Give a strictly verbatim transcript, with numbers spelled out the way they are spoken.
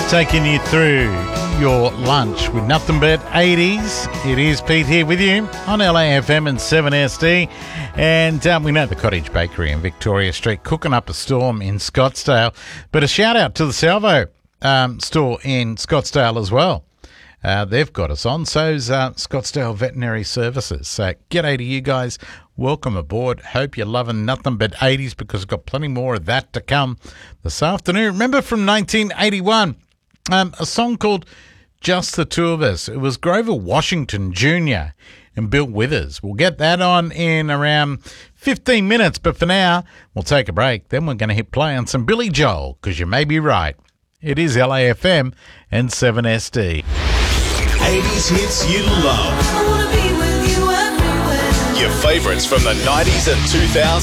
Taking you through your lunch with nothing but eighties. It is Pete here with you on L A F M and seven S D. And um, we know the Cottage Bakery in Victoria Street cooking up a storm in Scottsdale. But a shout out to the Salvo um, store in Scottsdale as well. Uh, they've got us on. So's uh, Scottsdale Veterinary Services. So g'day to you guys. Welcome aboard. Hope you're loving nothing but eighties because we've got plenty more of that to come this afternoon. Remember from nineteen eighty-one, um, a song called Just the Two of Us. It was Grover Washington Junior and Bill Withers. We'll get that on in around fifteen minutes. But for now, we'll take a break. Then we're going to hit play on some Billy Joel because you may be right. It is L A F M and seven S D. eighties hits you love. I wanna be with you everywhere. Your favourites from the nineties and two thousands.